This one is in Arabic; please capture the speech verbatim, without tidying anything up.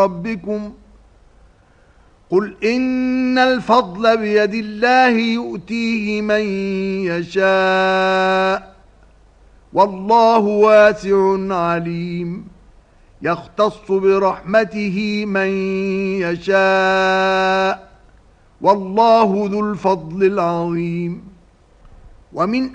ربكم قل إن الفضل بيد الله يؤتيه من يشاء والله واسع عليم يختص برحمته من يشاء والله ذو الفضل العظيم ومن